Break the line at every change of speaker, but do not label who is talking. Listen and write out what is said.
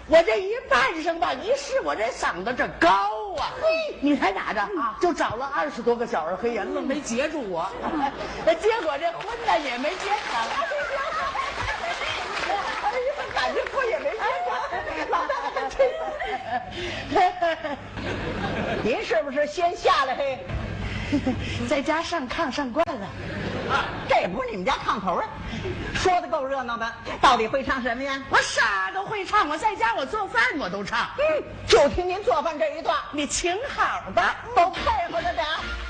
我这一半上吧，一试我这嗓子这高啊！你猜咋着？就找了20多个小儿黑人，愣没截住我。结果这婚呢也没结成。哎呀，赶这婚也没结成。老大，
您是不是先下来嘿？
在家上炕上惯了。
这不是你们家炕头啊？说的够热闹的，到底会唱什么呀？
我啥都会唱，我在家我做饭我都唱。
就听您做饭这一段，
你请好吧，
都配合着点。